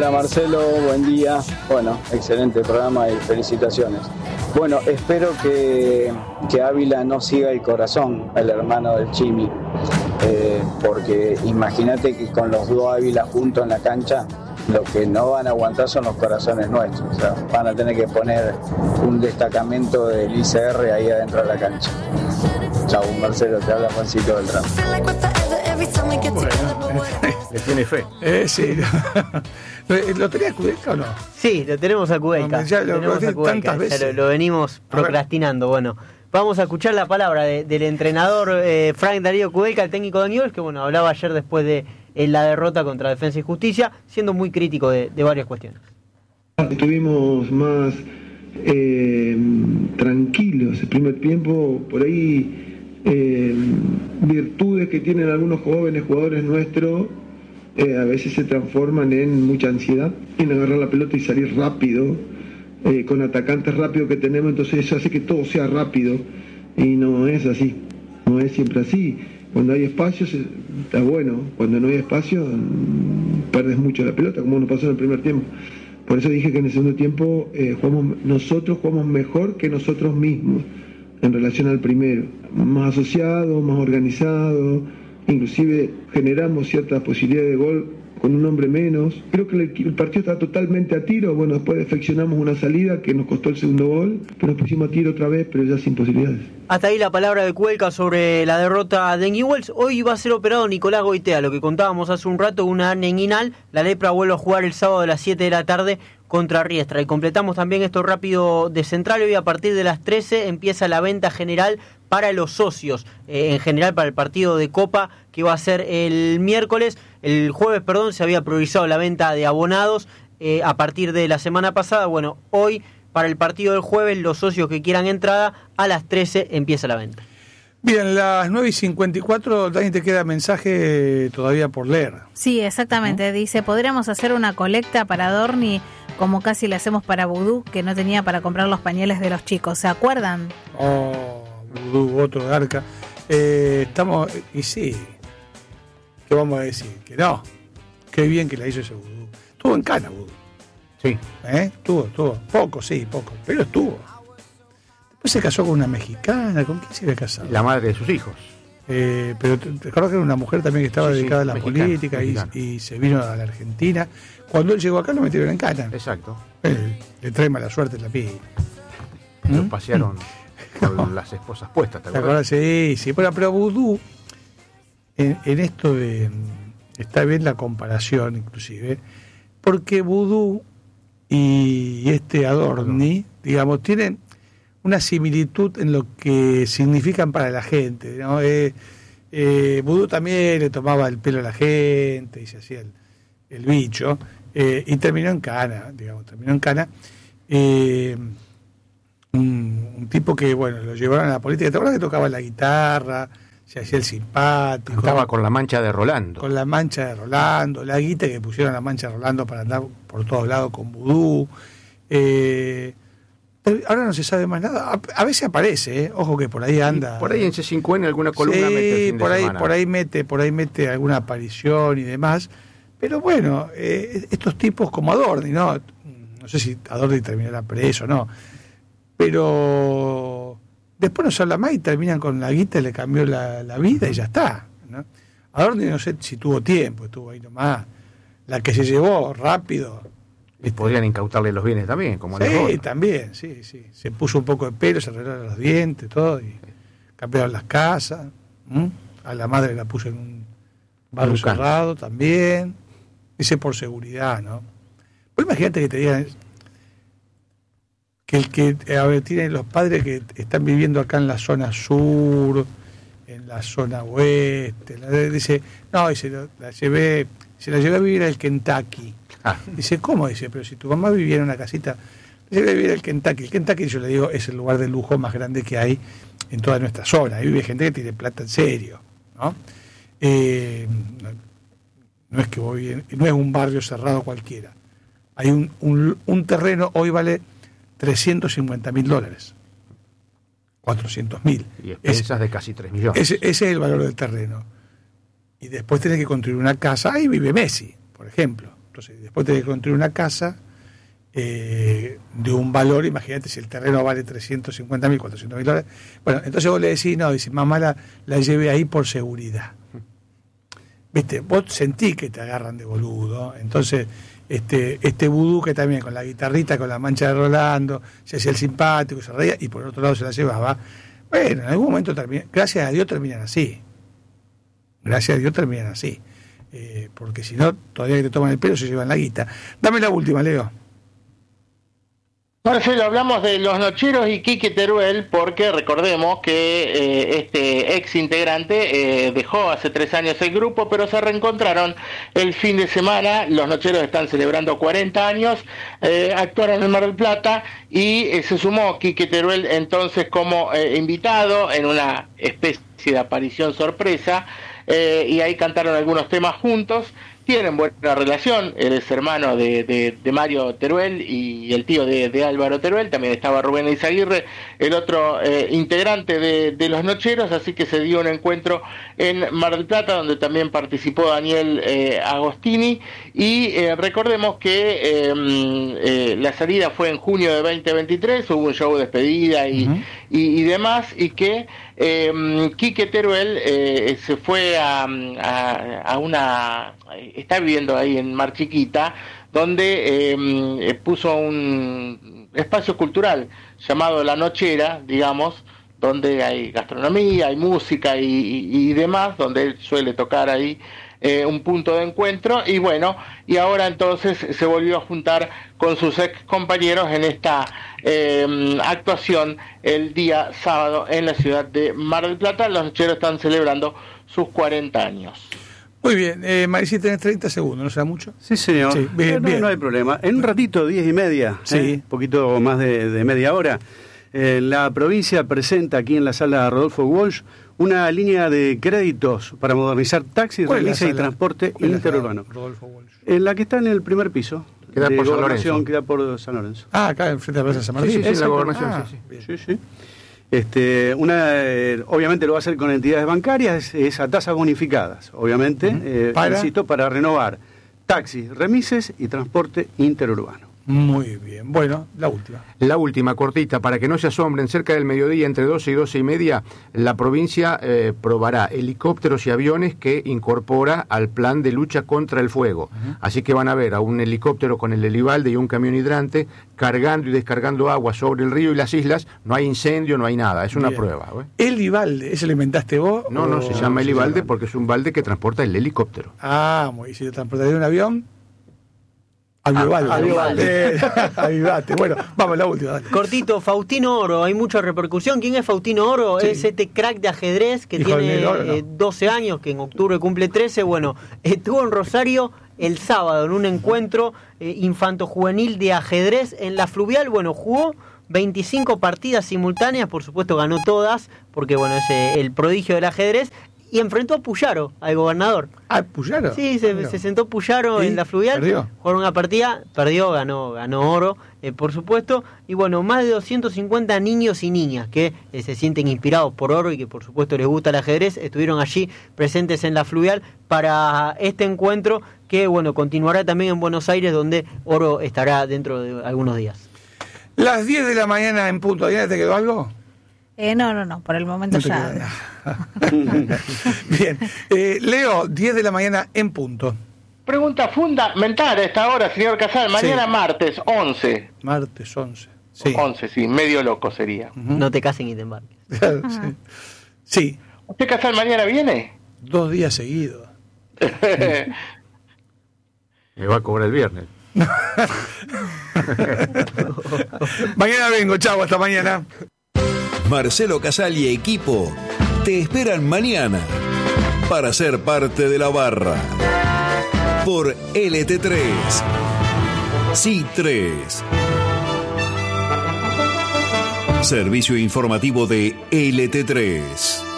Hola Marcelo, buen día. Bueno, excelente programa y felicitaciones. Bueno, espero que Ávila no siga el corazón, el hermano del Chimi, porque imagínate que con los dos Ávila juntos en la cancha, lo que no van a aguantar son los corazones nuestros. O sea, van a tener que poner un destacamento del ICR ahí adentro de la cancha. Chau, Marcelo, te habla Juancito Beltrán. Bueno, le tiene fe. Sí. ¿Lo tenía Kudelka o no? Sí, lo tenemos a Kudelka. Ya lo tantas veces. Ya lo venimos procrastinando. Bueno, vamos a escuchar la palabra del entrenador Frank Darío Kudelka, el técnico de Newell's, que bueno, hablaba ayer después de la derrota contra Defensa y Justicia, siendo muy crítico de varias cuestiones. Estuvimos más tranquilos el primer tiempo, por ahí virtudes que tienen algunos jóvenes jugadores nuestros a veces se transforman en mucha ansiedad, en agarrar la pelota y salir rápido, con atacantes rápidos que tenemos, entonces eso hace que todo sea rápido y no es así, no es siempre así. Cuando hay espacio está bueno, cuando no hay espacio perdes mucho la pelota, como nos pasó en el primer tiempo. Por eso dije que en el segundo tiempo nosotros jugamos mejor que nosotros mismos en relación al primero, más asociado, más organizado, inclusive generamos ciertas posibilidades de gol con un hombre menos. Creo que el partido está totalmente a tiro. Bueno, después defeccionamos una salida que nos costó el segundo gol, que nos pusimos a tiro otra vez, pero ya sin posibilidades. Hasta ahí la palabra de Kudelka sobre la derrota de Newell's. Hoy va a ser operado Nicolás Goitea, lo que contábamos hace un rato, una hernia inguinal. La Lepra vuelve a jugar el sábado a las 7 de la tarde contra Riestra. Y completamos también esto rápido de Central. Hoy a partir de las 13 empieza la venta general para los socios, en general para el partido de Copa, que va a ser el jueves, se había priorizado la venta de abonados a partir de la semana pasada. Bueno, hoy para el partido del jueves, los socios que quieran entrada, a las 13 empieza la venta. Bien, las 9:54, Dani, te queda mensaje todavía por leer. Sí, exactamente. Dice, podríamos hacer una colecta para Dorni, como casi le hacemos para Vudú, que no tenía para comprar los pañales de los chicos. ¿Se acuerdan? Oh, Vudú, otro garca. Estamos, y sí, ¿qué vamos a decir? Que no. Qué bien que la hizo ese Vudú. Estuvo en Cana, Vudú. Sí. Estuvo. Poco, pero estuvo. Después se casó con una mexicana. ¿Con quién se había casado? La madre de sus hijos. Pero te acuerdas que era una mujer también que estaba dedicada a la política mexicana. Y se vino a la Argentina. Cuando él llegó acá lo metieron en Cana. Exacto. Le trae mala suerte la piba. Lo pasearon con las esposas puestas, ¿te acuerdas? Sí, pero Vudú, en esto está bien la comparación inclusive, porque Vudú y Adorni, digamos, tienen una similitud en lo que significan para la gente, ¿no? Vudú también le tomaba el pelo a la gente y se hacía el bicho, y terminó en Cana. Un tipo que, bueno, lo llevaron a la política. ¿Te acuerdas que tocaba la guitarra? Se hacía el simpático. Estaba con la mancha de Rolando. La guita que pusieron la mancha de Rolando para andar por todos lados con Vudú. Ahora no se sabe más nada. A veces aparece, ojo que por ahí anda. Por ahí en C5N alguna columna mete el fin de semana. por ahí mete alguna aparición y demás. Pero bueno, estos tipos como Adorni, ¿no? No sé si Adorni terminará preso o no. Pero después no se habla más y terminan con la guita y le cambió la vida y ya está, ¿no? Adorni no sé si tuvo tiempo, estuvo ahí nomás. La que se llevó rápido. Y podrían incautarle los bienes también, como sí, también, sí. Se puso un poco de pelo, se arreglaron los dientes, todo, y cambiaron las casas. A la madre la puso en un barrio cerrado también. Dice por seguridad, ¿no? Pues imagínate que te digan que tienen los padres que están viviendo acá en la zona sur, en la zona oeste. Dice, se la llevé a vivir al Kentucky. Dice, ¿cómo? Dice, pero si tu mamá vivía en una casita, se llevé a vivir al Kentucky. El Kentucky, yo le digo, es el lugar de lujo más grande que hay en toda nuestra zona. Ahí vive gente que tiene plata en serio, ¿no? No es que no es un barrio cerrado cualquiera. Hay un terreno, hoy vale $350,000, 400,000. Y expensas de casi 3 millones. Ese es el valor del terreno. Y después tenés que construir una casa. Ahí vive Messi, por ejemplo, Entonces, después tenés que construir una casa de un valor, imagínate si el terreno vale 350.000, 400.000 dólares. Bueno, entonces vos le decís, no, dice, mamá la llevé ahí por seguridad. Viste, vos sentís que te agarran de boludo. Entonces, este vudú que también con la guitarrita, con la mancha de Rolando, se hacía el simpático, se reía, y por otro lado se la llevaba. Bueno, en algún momento termina, gracias a Dios terminan así. Gracias a Dios terminan así. Porque si no, todavía que te toman el pelo se llevan la guita. Dame la última, Leo. Marcelo, hablamos de Los Nocheros y Quique Teruel porque recordemos que este ex integrante dejó hace 3 años el grupo, pero se reencontraron el fin de semana. Los Nocheros están celebrando 40 años, actuaron en Mar del Plata y se sumó Quique Teruel entonces como invitado en una especie de aparición sorpresa, y ahí cantaron algunos temas juntos. Tienen buena relación, él es hermano de Mario Teruel y el tío de Álvaro Teruel, también estaba Rubén Izaguirre, el otro integrante de Los Nocheros, así que se dio un encuentro en Mar del Plata, donde también participó Daniel Agostini, y recordemos que la salida fue en junio de 2023, hubo un show de despedida y demás, y que Quique Teruel se fue a una... está viviendo ahí en Mar Chiquita, donde puso un espacio cultural llamado La Nochera, digamos, donde hay gastronomía, hay música y demás, donde él suele tocar ahí un punto de encuentro, y bueno, y ahora entonces se volvió a juntar con sus ex compañeros en esta actuación el día sábado en la ciudad de Mar del Plata. Los Nocheros están celebrando sus 40 años. Muy bien, Maricí, tenés 30 segundos, ¿no será mucho? Sí, señor. Sí, bien, no hay problema. En un ratito, 10:30, sí. Un poquito más de media hora, la provincia presenta aquí en la sala Rodolfo Walsh una línea de créditos para modernizar taxis, remisas y transporte interurbano. Rodolfo Walsh. En la que está en el primer piso. Queda por San Lorenzo. Queda por San Lorenzo. Ah, acá enfrente de la Plaza San Martín. Sí, la gobernación, Sí. Obviamente lo va a hacer con entidades bancarias, es a tasas bonificadas, obviamente, para renovar taxis, remises y transporte interurbano. Muy bien. Bueno, la última. La última, cortita, para que no se asombren, cerca del mediodía, entre 12 y 12:30, la provincia probará helicópteros y aviones que incorpora al plan de lucha contra el fuego. Así que van a ver a un helicóptero con el helibalde y un camión hidrante cargando y descargando agua sobre el río y las islas. No hay incendio, no hay nada, es una prueba. ¿Helibalde? ¿Ese lo inventaste vos? No, se llama helibalde porque es un balde que transporta el helicóptero. Ah, muy bien. ¿Si lo transportaría un avión? Avivate. Bueno, vamos, la última. Dale. Cortito, Faustino Oro, hay mucha repercusión. ¿Quién es Faustino Oro? Sí. Es este crack de ajedrez que tiene 12 años, que en octubre cumple 13. Bueno, estuvo en Rosario el sábado en un encuentro infanto-juvenil de ajedrez en la Fluvial. Bueno, jugó 25 partidas simultáneas, por supuesto ganó todas, porque bueno, es el prodigio del ajedrez. Y enfrentó a Puyaro, al gobernador. ¿Ah, Puyaro? Sí, se sentó Puyaro en la Fluvial. ¿Perdió? Jugaron una partida, perdió, ganó oro, por supuesto. Y bueno, más de 250 niños y niñas que se sienten inspirados por Oro y que por supuesto les gusta el ajedrez, estuvieron allí presentes en la Fluvial para este encuentro que bueno, continuará también en Buenos Aires, donde Oro estará dentro de algunos días. Las 10 de la mañana en punto. ¿Ya te quedó algo? No, por el momento no ya. Bien. Leo, 10 de la mañana en punto. Pregunta fundamental a esta hora, señor Casal. Mañana martes 11. Martes 11. Sí. 11, sí, medio loco sería. No te casen y te embarques. Sí. ¿Usted, Casal, mañana viene? 2 días seguidos. Me va a cobrar el viernes. Mañana vengo, chau, hasta mañana. Marcelo Casal y equipo te esperan mañana para ser parte de la barra por LT3 C3, servicio informativo de LT3.